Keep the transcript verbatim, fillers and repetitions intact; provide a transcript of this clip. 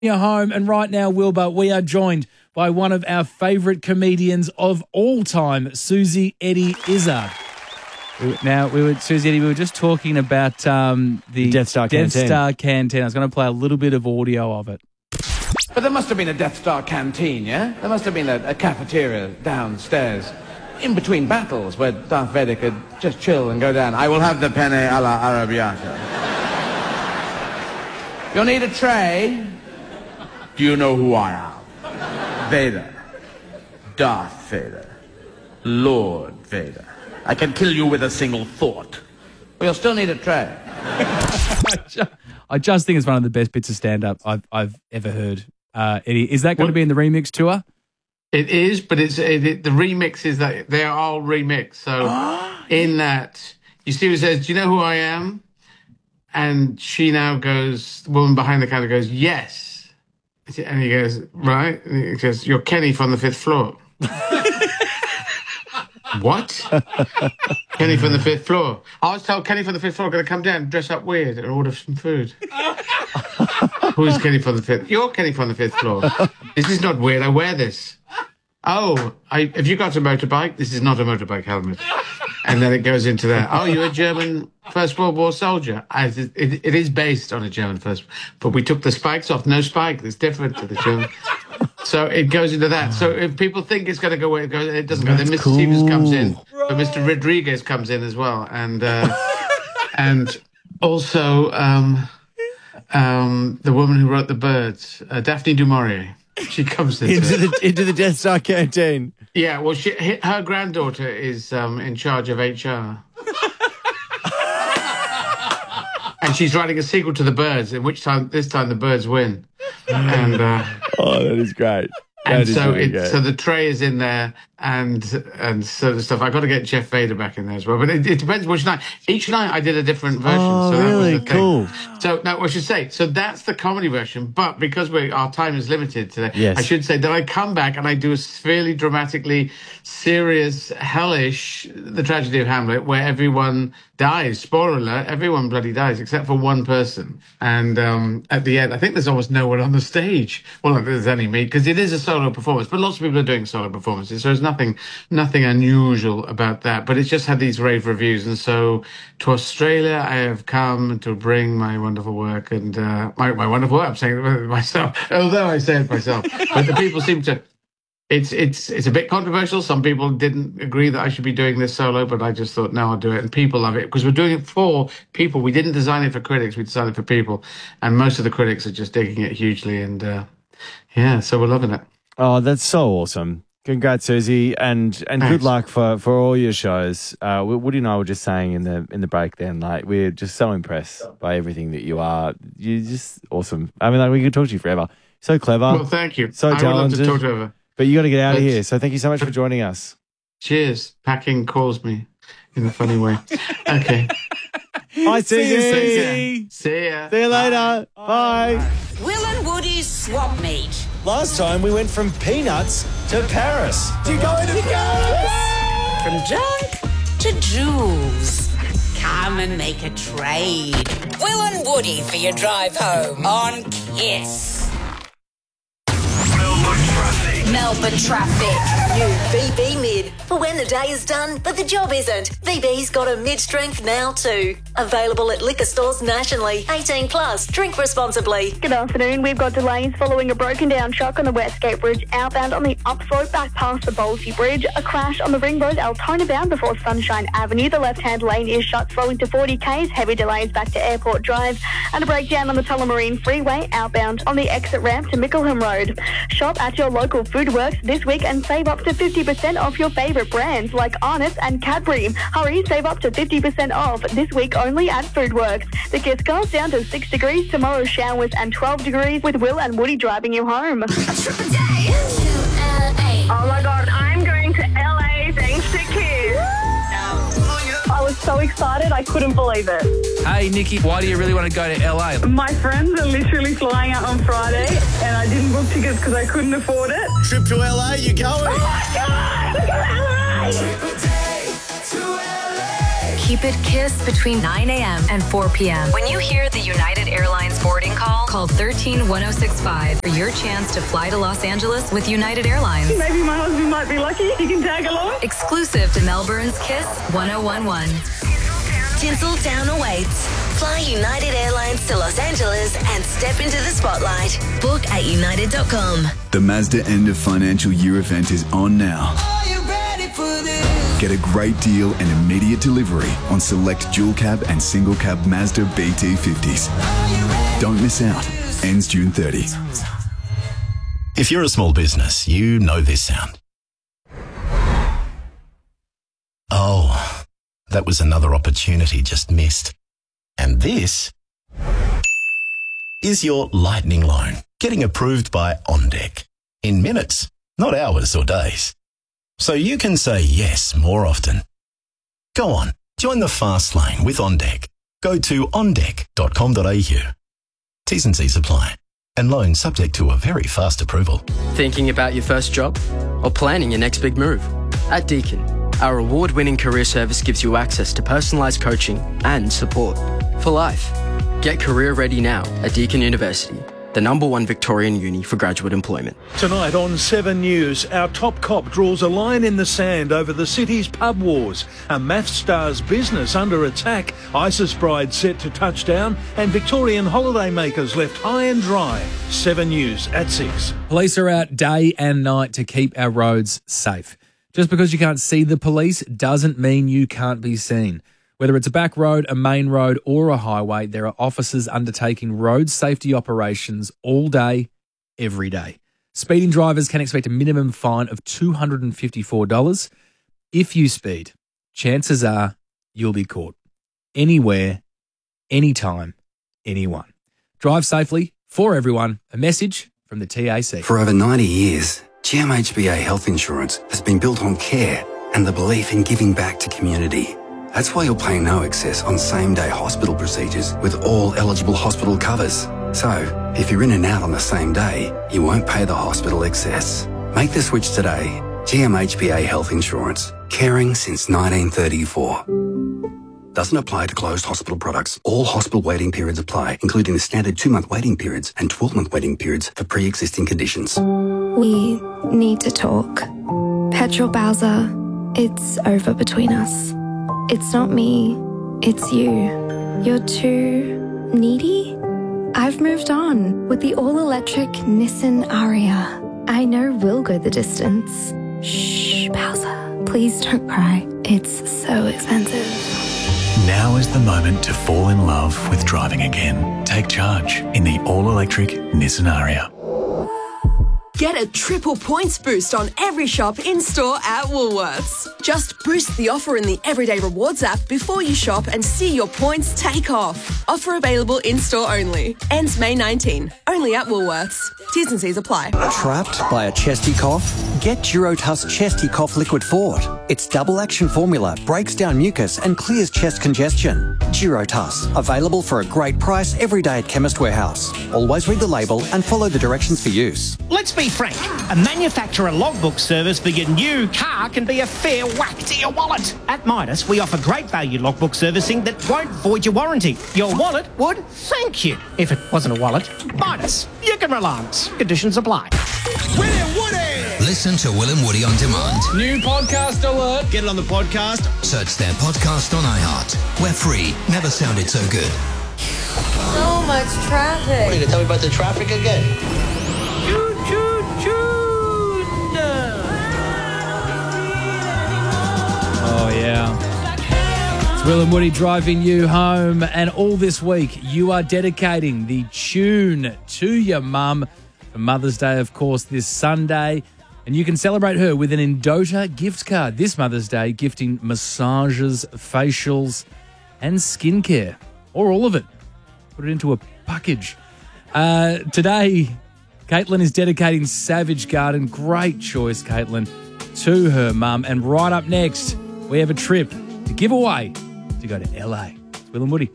Your home, and right now, Wilbur, we are joined by one of our favourite comedians of all time, Susie Eddie Izzard. Now, we were Susie Eddie, we were just talking about um, the, the Death Star Death Canteen. Star Canteen. I was going to play a little bit of audio of it. But there must have been a Death Star canteen, yeah? There must have been a, a cafeteria downstairs, in between battles, where Darth Vader could just chill and go down. I will have the penne alla arrabbiata. You'll need a tray. Do you know who I am? Vader. Darth Vader. Lord Vader. I can kill you with a single thought. Well, you'll still need a tray. I, just, I just think it's one of the best bits of stand-up I've, I've ever heard. Uh, Eddie, is that going to be in the remix tour? It is, but it's it, it, the remix is that they're all remixed. So Oh, in that, you see who says, do you know who I am? And she now goes, the woman behind the counter goes, yes. And he goes, right? And he goes, you're Kenny from the fifth floor. What? Kenny from the fifth floor. I was told Kenny from the fifth floor going to come down, dress up weird, and order some food. Who's Kenny from the fifth? You're Kenny from the fifth floor. This is not weird. I wear this. Oh, I, have you got a motorbike? This is not a motorbike helmet. And then it goes into that. Oh, you're a German First World War soldier. I, it, it is based on a German First, but we took the spikes off. No spike. It's different to the German. So it goes into that. So if people think it's going to go where it goes, it doesn't go. Then Mister cool. Stevens comes in, but Mister Rodriguez comes in as well, and uh, and also um, um, the woman who wrote The Birds, uh, Daphne du Maurier. She comes into, into the into the Death Star Canteen. Yeah, well, she, her granddaughter is um, in charge of H R. And she's writing a sequel to The Birds, in which time this time the Birds win. And uh, oh, that is great. That and is so really it, good. so the tray is in there, and and sort of stuff. I got to get Jeff Vader back in there as well. But it, it depends which night. Each night I did a different version. Oh, so that really? was the thing. Cool. So now I should say, so that's the comedy version. But because we our time is limited today, Yes. I should say that I come back and I do a fairly dramatically serious, hellish, The Tragedy of Hamlet, where everyone dies. Spoiler alert: everyone bloody dies except for one person. And um, at the end, I think there's almost no one on the stage. Well, if there's any me, because it is a solo performance. But lots of people are doing solo performances, so there's nothing, nothing unusual about that. But it's just had these rave reviews, and so to Australia, I have come to bring my wonderful work and uh, my my wonderful work. I'm saying it myself, although I say it myself. But the people seem to. It's it's it's a bit controversial. Some people didn't agree that I should be doing this solo, but I just thought, no, I'll do it. And people love it because we're doing it for people. We didn't design it for critics. We designed it for people. And most of the critics are just digging it hugely. And uh, yeah, so we're loving it. Oh, that's so awesome. Congrats, Susie, and and Thanks. good luck for, for all your shows. Uh, Woody and I were just saying in the in the break then, like, we're just so impressed by everything that you are. You're just awesome. I mean, like, we could talk to you forever. So clever. Well, thank you. So I would love talented. to talk to her. But you got to get out of Let's- here. So thank you so much for joining us. Cheers. Packing calls me in a funny way. Okay. Bye, Susie. See you, See Susie. ya. See ya. See you later. Bye. Bye. Will and Woody's swap meet. Last time we went from peanuts to Paris. Do you go into Paris? From junk to jewels. Come and make a trade. Will and Woody for your drive home on Kiss. Melbourne traffic. New V B Mid. For when the day is done, but the job isn't. V B's got a mid-strength now too. Available at liquor stores nationally. eighteen plus. Drink responsibly. Good afternoon. We've got delays following a broken down truck on the Westgate Bridge outbound on the upslope back past the Bolsey Bridge. A crash on the Ring Road Altona bound before Sunshine Avenue. The left-hand lane is shut, slowing to forty k's. Heavy delays back to Airport Drive. And a breakdown on the Tullamarine Freeway outbound on the exit ramp to Mickleham Road. Shop at your local Foodworks this week and save up to fifty percent off your favourite brands like Arnott's and Cadbury. Hurry, save up to fifty percent off this week only at Foodworks. The Kiss goes down to six degrees, tomorrow showers and twelve degrees with Will and Woody driving you home. Oh my God, I'm going to L A thanks to Kiss. I was so excited, I couldn't believe it. Hey, Nikki, why do you really want to go to L A? My friends are literally flying out on Friday and I didn't book tickets because I couldn't afford it. Trip to L A, you going? Oh my God, look at L A! Keep it Kiss between nine a.m. and four p.m. When you hear the United United Airlines boarding call, call one three one oh six five for your chance to fly to Los Angeles with United Airlines. Maybe my husband might be lucky. He can tag along. Exclusive to Melbourne's Kiss one oh one one. Tinseltown awaits. Fly United Airlines to Los Angeles and step into the spotlight. Book at united dot com. The Mazda end of financial year event is on now. Are you ready for this? Get a great deal and immediate delivery on select dual cab and single cab Mazda B T fifties. Don't miss out. Ends June thirtieth. If you're a small business, you know this sound. Oh, that was another opportunity just missed. And this is your lightning loan getting approved by OnDeck in minutes, not hours or days. So you can say yes more often. Go on, join the fast lane with OnDeck. Go to on deck dot com dot a u. T's and C's apply. And loan subject to a very fast approval. Thinking about your first job? Or planning your next big move? At Deakin, our award-winning career service gives you access to personalised coaching and support for life. Get career ready now at Deakin University, the number one Victorian uni for graduate employment. Tonight on Seven News, our top cop draws a line in the sand over the city's pub wars. A math star's business under attack. ISIS bride set to touch down, and Victorian holidaymakers left high and dry. Seven News at six. Police are out day and night to keep our roads safe. Just because you can't see the police doesn't mean you can't be seen. Whether it's a back road, a main road or a highway, there are officers undertaking road safety operations all day, every day. Speeding drivers can expect a minimum fine of two hundred fifty-four dollars. If you speed, chances are you'll be caught. Anywhere, anytime, anyone. Drive safely for everyone. A message from the T A C. For over ninety years, G M H B A Health Insurance has been built on care and the belief in giving back to community. That's why you'll pay no excess on same-day hospital procedures with all eligible hospital covers. So, if you're in and out on the same day, you won't pay the hospital excess. Make the switch today. G M H B A Health Insurance. Caring since nineteen thirty-four. Doesn't apply to closed hospital products. All hospital waiting periods apply, including the standard two-month waiting periods and twelve-month waiting periods for pre-existing conditions. We need to talk. Petrol Bowser, it's over between us. It's not me, it's you. You're too needy? I've moved on with the all-electric Nissan Ariya. I know we'll go the distance. Shh, Bowser, please don't cry. It's so expensive. Now is the moment to fall in love with driving again. Take charge in the all-electric Nissan Ariya. Get a triple points boost on every shop in-store at Woolworths. Just boost the offer in the Everyday Rewards app before you shop and see your points take off. Offer available in-store only. Ends May nineteenth. Only at Woolworths. T's and C's apply. Trapped by a chesty cough? Get Durotuss Chesty Cough Liquid Fort. Its double-action formula breaks down mucus and clears chest congestion. Durotuss. Available for a great price every day at Chemist Warehouse. Always read the label and follow the directions for use. Let's be frank. A manufacturer logbook service for your new car can be a fair whack to your wallet. At Midas, we offer great value logbook servicing that won't void your warranty. Your wallet would thank you. If it wasn't a wallet, Midas. You can rely on us. Conditions apply. Will and Woody! Listen to Will and Woody on demand. New podcast alert. Get it on the podcast. Search their podcast on iHeart. We're free. Never sounded so good. So much traffic. What, are you going to tell me about the traffic again? Choo, choo, choo. Oh, yeah. It's Will and Woody driving you home. And all this week, you are dedicating the tune to your mum for Mother's Day, of course, this Sunday. And you can celebrate her with an Endota gift card this Mother's Day, gifting massages, facials, and skincare. Or all of it. Put it into a package. Uh, today, Caitlin is dedicating Savage Garden. Great choice, Caitlin, to her mum. And right up next, we have a trip to give away to go to L A. It's Will and Woody.